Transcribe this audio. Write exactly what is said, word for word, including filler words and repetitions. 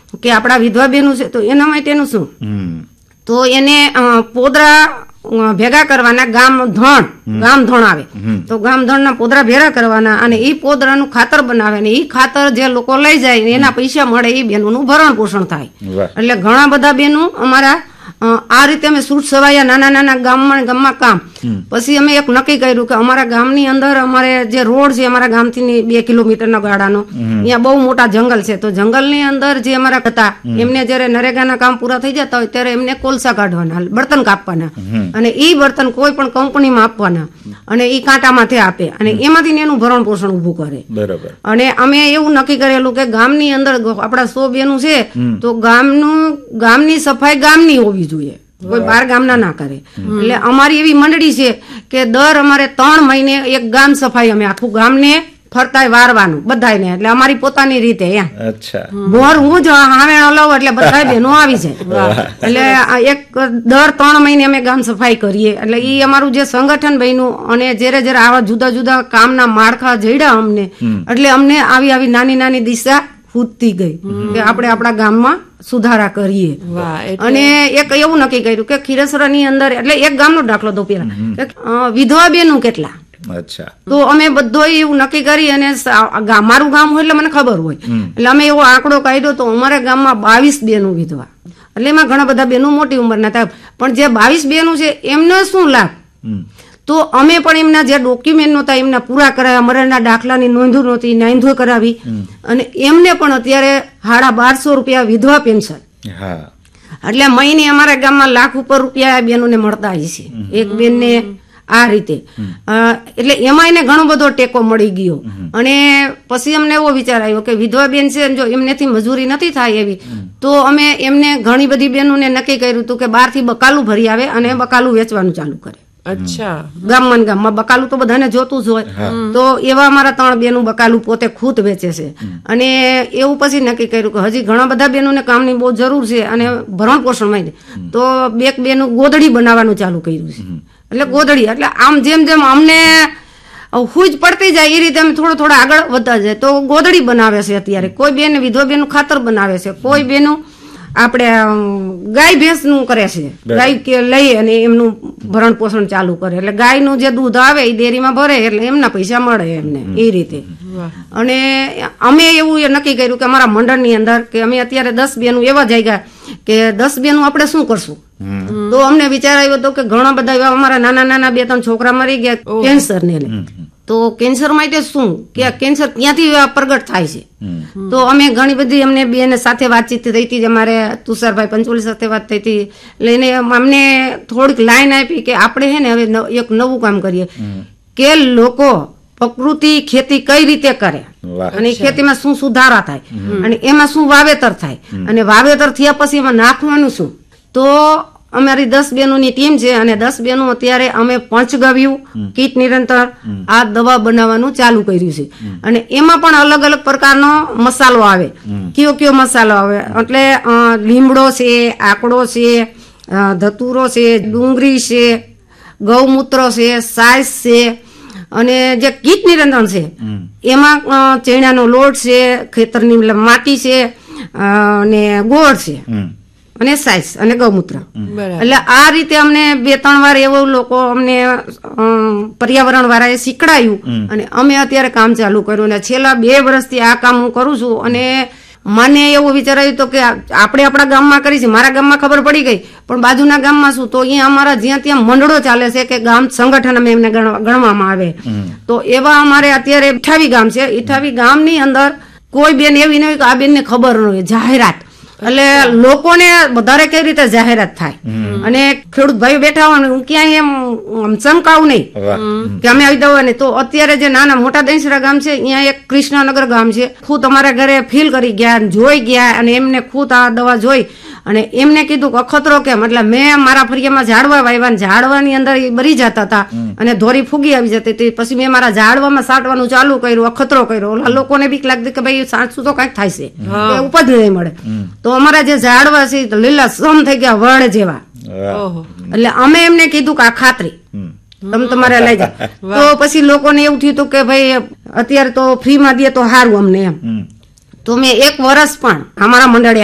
કે આપણા વિધવા બેનું છે તો એના માટેનું શું, તો એને પોદરા ભેગા કરવાના, ગામ ધણ ગામ ધણ આવે તો ગામ ધણ ના પોદરા ભેગા કરવાના અને એ પોદરાનું ખાતર બનાવે ને એ ખાતર જે લોકો લઈ જાય એના પૈસા મળે એ બેનોનું ભરણ પોષણ થાય. એટલે ઘણા બધા બેનો અમારા આ રીતે અમે છૂટ છવાયા નાના નાના ગામમાં ગામમાં કામ. પછી અમે એક નક્કી કર્યું કે અમારા ગામની અંદર અમારે જે રોડ છે અમારા ગામથી બે કિલોમીટરના ગાળાનો, ત્યાં બહુ મોટા જંગલ છે. તો જંગલની અંદર જે અમારા હતા એમને જયારે નરેગાના કામ પૂરા થઈ જતા હોય ત્યારે એમને કોલસા કાઢવાના, બર્તન કાપવાના અને એ બર્તન કોઈ પણ કંપનીમાં આપવાના અને એ કાંટામાંથી આપે અને એમાંથી એનું ભરણ પોષણ ઉભું કરે. અને અમે એવું નક્કી કરેલું કે ગામની અંદર આપણા સો બેનું છે તો ગામનું ગામની સફાઈ ગામની હોવી જોઈએ, કોઈ બાર ગામના ના કરે. એટલે અમારી એવી મંડળી છે કે દર અમારે ત્રણ મહિને એક ગામ સફાઈ અમે આખું ગામને ફરતાય વારવાનું બધાને, એટલે અમારી પોતાની રીતે એમ. મોર હું જ હાવેણો લઉં એટલે બધા બેનો આવી જાય. એટલે એક દર ત્રણ મહિને અમે ગામ સફાઈ કરીએ. એટલે એ અમારું જે સંગઠન બન્યું અને જયારે જયારે આવા જુદા જુદા કામના માળખા જડ્યા અમને, એટલે અમને આવી આવી નાની નાની દિશા ફૂટતી ગઈ કે આપણે આપણા ગામમાં સુધારા કરીએ. અને એક એવું નક્કી કર્યું કે ખીરસરા ની અંદર, એટલે એક ગામનો દાખલો દો પેલા, વિધવા બેનું કેટલા. તો અમે બધો એવું નક્કી કરી અને મારું ગામ હોય એટલે મને ખબર હોય એટલે અમે એવો આંકડો કાઢ્યો તો અમારા ગામમાં બાવીસ બેનું વિધવા. એટલે એમાં ઘણા બધા બેનું મોટી ઉંમરના થાય, પણ જે બાવીસ બેનું છે એમને શું લાભ, તો અમે પણ એમના જે ડોક્યુમેન્ટ નહોતા એમના પૂરા કરાવ્યા, મરણના દાખલાની નોંધો નહોતી નોંધો કરાવી અને એમને પણ અત્યારે સાડા બારસો રૂપિયા વિધવા પેન્શન. એટલે મહિને અમારા ગામમાં લાખ ઉપર રૂપિયા બેનોને મળતા હોય છે એક બેનને આ રીતે. એટલે એમાં એને ઘણો બધો ટેકો મળી ગયો. અને પછી અમને એવો વિચાર આવ્યો કે વિધવા બેન છે જો એમનેથી મજૂરી નથી થાય એવી, તો અમે એમને ઘણી બધી બેનોને નક્કી કર્યું હતું કે બહારથી બકાલું ભરી આવે અને બકાલું વેચવાનું ચાલુ કરે. અચ્છા. ગામમાં ગામમાં બકાલું તો બધાને જોતું જ હોય, તો એવા અમારા ત્રણ બેનું બકાલું પોતે ખુદ વેચે છે. અને એવું પછી નક્કી કર્યું કે હજી ઘણા બધા બેનોને કામની બહુ જરૂર છે અને ભરણ પોષણ માં, તો બે બેનું ગોદડી બનાવવાનું ચાલુ કર્યું છે. એટલે ગોદડી એટલે આમ જેમ જેમ અમને હુજ પડતી જાય એ રીતે અમે થોડો થોડો આગળ વધતા જાય. તો ગોદડી બનાવે છે અત્યારે, કોઈ બેન વિધવા બેનું ખાતર બનાવે છે, કોઈ બેનું આપણે ગાય ભેંસ નું કરે છે, ગાય કે લઈ અને એમનું ભરણ પોષણ ચાલુ કરે. એટલે ગાયનું જે દૂધ આવે એ ડેરીમાં ભરે એટલે એમના પૈસા મળે એમને એ રીતે. અને અમે એવું નક્કી કર્યું કે અમારા મંડળની અંદર કે અમે અત્યારે દસ બેનું એવા જાગ્યા કે દસ બેનું આપણે શું કરશું. તો અમને વિચાર આવ્યો હતો કે ઘણા બધા એવા અમારા નાના નાના બે ત્રણ છોકરા મરી ગયા કેન્સર ને. તો કેન્સર માટે શું કે કેન્સર ક્યાંથી પ્રગટ થાય છે. તો અમે ઘણી બધી અમને બેને સાથે વાતચીત થઈ હતી, અમારે તુષારભાઈ પંચોલી સાથે વાત થઈ હતી. લઈને અમને થોડીક લાઈન આપી કે આપણે હે ને હવે એક નવું કામ કરીએ કે લોકો પ્રકૃતિ ખેતી કઈ રીતે કરે અને ખેતીમાં શું સુધારા થાય અને એમાં શું વાવેતર થાય અને વાવેતર થયા પછી એમાં નાખવાનું શું. તો અમારી દસ બેનોની ટીમ છે અને દસ બેનો અત્યારે અમે પંચગવ્યું કીટ નિરંતર આ દવા બનાવવાનું ચાલુ કર્યું છે. અને એમાં પણ અલગ અલગ પ્રકારનો મસાલો આવે. કયો કયો મસાલો આવે એટલે લીમડો છે, આકડો છે, ધતુરો છે, ડુંગળી છે, ગૌમૂત્ર છે, સાસ છે અને જે કીટ નિરંતર છે એમાં ચણાનો લોટ છે, ખેતરની માટી છે અને ગોળ છે અને સાઈઝ અને ગૌમૂત્ર. એટલે આ રીતે અમને બે ત્રણ વાર એવું લોકો અમને પર્યાવરણ વાળાએ શીખડાયું અને અમે અત્યારે કામ ચાલુ કર્યું. અને છેલ્લા બે વર્ષથી આ કામ હું કરું છું. અને મને એવું વિચારાયું હતું કે આપણે આપણા ગામમાં કરી છે, મારા ગામમાં ખબર પડી ગઈ પણ બાજુના ગામમાં શું, તો અહીંયા અમારા જ્યાં ત્યાં મંડળો ચાલે છે કે ગામ સંગઠન અમે એમને ગણવામાં આવે. તો એવા અમારે અત્યારે ઇઠાવી ગામ છે. ઇઠાવી ગામની અંદર કોઈ બેન એવી નહીં કે આ બેનને ખબર ન હોય, જાહેરાત એટલે લોકોને વધારે કઈ રીતે જાહેરાત થાય. અને ખેડૂત ભાઈઓ બેઠા હોય હું ક્યાંય એમ ચમકાવું નહીં કે અમે આવી દવા નહીં. તો અત્યારે જે નાના મોટા દહીંસરા ગામ છે અહીંયા એક કૃષ્ણનગર ગામ છે, ખુદ અમારા ઘરે ફીલ કરી ગયા, જોઈ ગયા અને એમને ખુદ આ દવા જોઈ અને એમને કીધું કે અખતરો કેમ. એટલે મેં મારા ફરિયામાં ઝાડવા વાવ્યા, ઝાડવાની અંદર એ બરી જતા હતા અને ધોરી ફૂગી આવી જતી હતી. પછી મેં મારા ઝાડવામાં સાટવાનું ચાલુ કર્યું, અખતરો કર્યો. ઓલા લોકોને બીક લાગતી કે ભાઈ સાચું તો કઈક થાય છે, ઉપજ નહીં મળે. તો અમારા જે ઝાડવા છે લીલા સમ થઈ ગયા વડ જેવા. એટલે અમે એમને કીધું કે આ ખાતરી તમે તમારે લઈ જાઓ. તો પછી લોકોને એવું થયું હતું કે ભાઈ અત્યારે તો ફ્રીમાં દે તો સારું અમને એમ. તો મેં એક વર્ષ પણ અમારા મંડળે